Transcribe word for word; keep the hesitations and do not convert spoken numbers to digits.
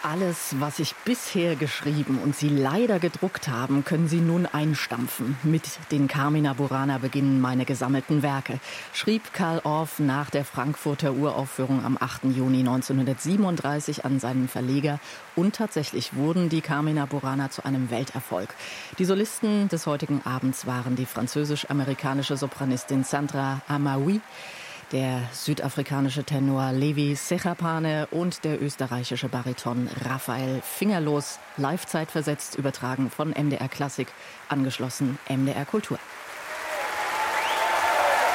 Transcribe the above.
Alles, was ich bisher geschrieben und Sie leider gedruckt haben, können Sie nun einstampfen. Mit den Carmina Burana beginnen meine gesammelten Werke, schrieb Carl Orff nach der Frankfurter Uraufführung am achten Juni neunzehnhundertsiebenunddreißig an seinen Verleger. Und tatsächlich wurden die Carmina Burana zu einem Welterfolg. Die Solisten des heutigen Abends waren die französisch-amerikanische Sopranistin Sandra Amaoui, der südafrikanische Tenor Levi Sechapane und der österreichische Bariton Raphael Fingerlos, live zeitversetzt übertragen von M D R Klassik, angeschlossen M D R Kultur.